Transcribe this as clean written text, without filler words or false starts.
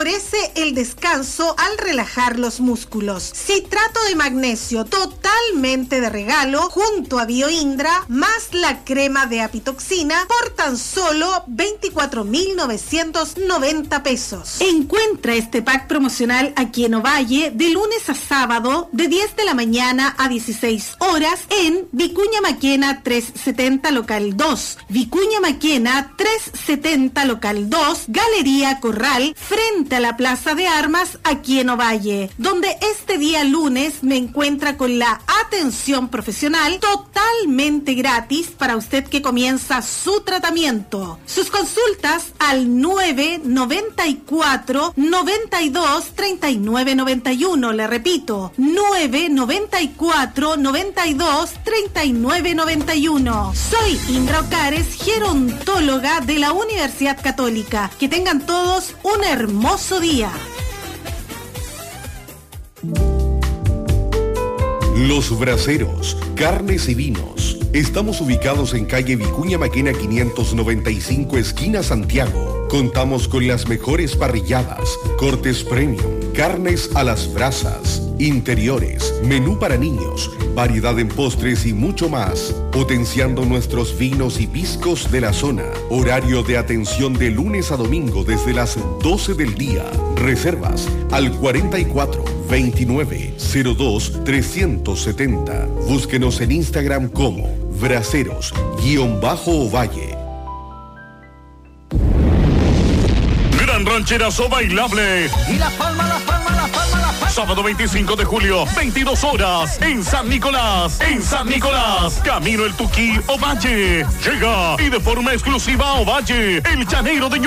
favorece el descanso al relajar los músculos. Citrato de magnesio totalmente de regalo junto a Bioindra más la crema de apitoxina por tan solo 24.990 pesos. Encuentra este pack promocional aquí en Ovalle de lunes a sábado de 10 de la mañana a 16 horas en Vicuña Maquena 370 local 2, Vicuña Maquena 370 local 2, Galería Corral frente a la Plaza de Armas aquí en Ovalle, donde este día lunes me encuentra con la atención profesional totalmente gratis para usted que comienza su tratamiento. Sus consultas al 994 92 39 91, le repito, 994 92 39 91. Soy Indra Ocares, gerontóloga de la Universidad Católica. Que tengan todos un hermoso día. Los Braseros, carnes y vinos. Estamos ubicados en calle Vicuña Maquena 595, esquina Santiago. Contamos con las mejores parrilladas, cortes premium, carnes a las brasas, interiores, menú para niños, variedad en postres y mucho más. Potenciando nuestros vinos y piscos de la zona. Horario de atención de lunes a domingo desde las 12 del día. Reservas al 44 29 02 370. Búsquenos en Instagram como Braseros_Ovalle. Gran rancherazo bailable. Y la palma, la palma, la palma, la palma. Sábado 25 de julio, 22 horas, en San Nicolás. En San Nicolás, Camino El Tuquí, Ovalle. Llega y de forma exclusiva a Ovalle, el llanero de